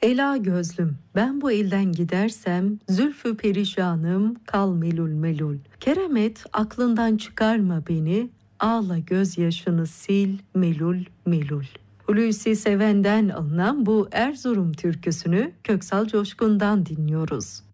Ela gözlüm, ben bu elden gidersem, zülfü perişanım, kal melul melul. Keremet, aklından çıkarma beni, ağla gözyaşını sil, melul melul. Hulusi Seven'den alınan bu Erzurum türküsünü Köksal Coşkun'dan dinliyoruz.